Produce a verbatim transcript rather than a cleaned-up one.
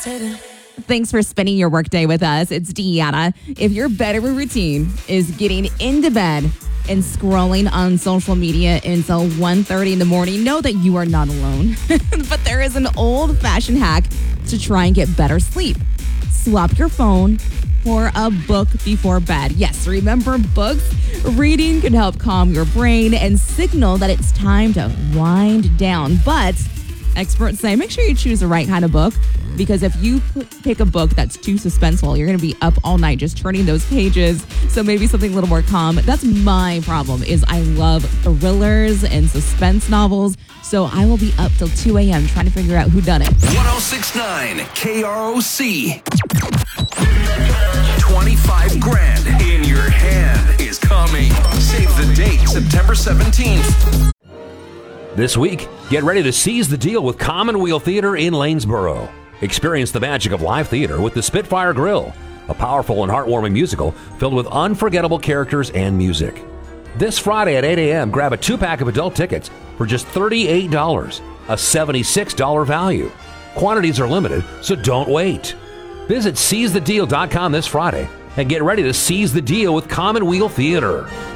Thanks for spending your workday with us. It's Deanna. If your bedroom routine is getting into bed and scrolling on social media until one thirty in the morning, know that you are not alone. But there is an old-fashioned hack to try and get better sleep. Swap your phone for a book before bed. Yes, remember books? Reading can help calm your brain and signal that it's time to wind down. But experts say make sure you choose the right kind of book, because if you pick a book that's too suspenseful, you're going to be up all night just turning those pages. So maybe something a little more calm. That's my problem, is I love thrillers and suspense novels. So I will be up till two a.m. trying to figure out who done it. one oh six point nine K R O C. twenty-five grand in your hand is coming. Save the date, September seventeenth. This week, get ready to seize the deal with Commonweal Theater in Lanesboro. Experience the magic of live theater with the Spitfire Grill, a powerful and heartwarming musical filled with unforgettable characters and music. This Friday at eight a.m., grab a two-pack of adult tickets for just thirty-eight dollars, a seventy-six dollars value. Quantities are limited, so don't wait. Visit seize the deal dot com this Friday and get ready to seize the deal with Commonweal Theater.